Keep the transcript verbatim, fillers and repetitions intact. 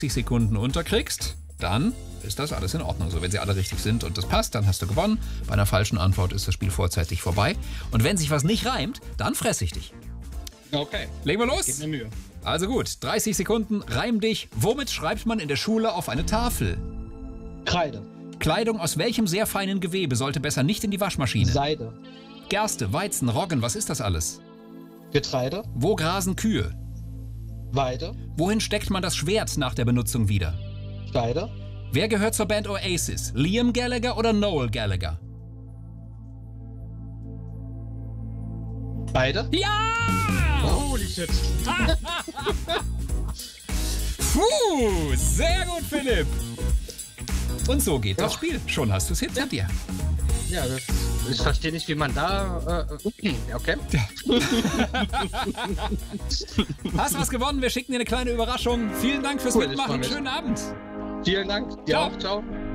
Sekunden unterkriegst, dann ist das alles in Ordnung. So, wenn sie alle richtig sind und das passt, dann hast du gewonnen. Bei einer falschen Antwort ist das Spiel vorzeitig vorbei. Und wenn sich was nicht reimt, dann fress ich dich. Okay. Legen wir los? Gib mir Mühe. Also gut, dreißig Sekunden, reim dich. Womit schreibt man in der Schule auf eine Tafel? Kreide. Kleidung aus welchem sehr feinen Gewebe sollte besser nicht in die Waschmaschine? Seide. Gerste, Weizen, Roggen, was ist das alles? Getreide. Wo grasen Kühe? Weide. Wohin steckt man das Schwert nach der Benutzung wieder? Scheide. Wer gehört zur Band Oasis? Liam Gallagher oder Noel Gallagher? Beide. Ja! Holy shit. Puh, sehr gut, Philipp. Und so geht das Ja. Spiel. Schon hast du es hinter dir. Ja, das, ich verstehe nicht, wie man da... Äh, okay. Hast was gewonnen. Wir schicken dir eine kleine Überraschung. Vielen Dank fürs Cool, ich Mitmachen. freu mich. Schönen Abend. Vielen Dank. Dir Ciao. auch. Ciao.